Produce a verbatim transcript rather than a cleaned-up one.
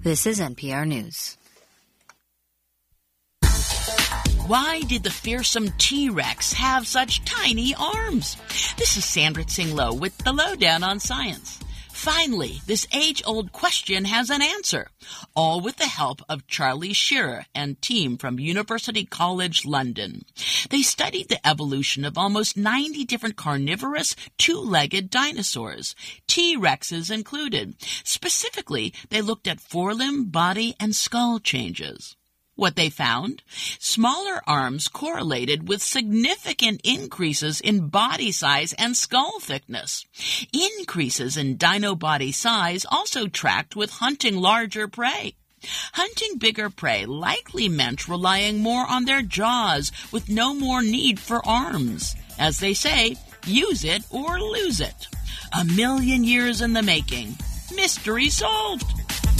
This is N P R News. Why did the fearsome T-Rex have such tiny arms? This is Sandra Tsing Loh with the Lowdown on Science. Finally, this age-old question has an answer, all with the help of Charlie Shearer and team from University College London. They studied the evolution of almost ninety different carnivorous, two-legged dinosaurs, T-Rexes included. Specifically, they looked at forelimb, body, and skull changes. What they found? Smaller arms correlated with significant increases in body size and skull thickness. Increases in dino body size also tracked with hunting larger prey. Hunting bigger prey likely meant relying more on their jaws with no more need for arms. As they say, use it or lose it. A million years in the making. Mystery solved.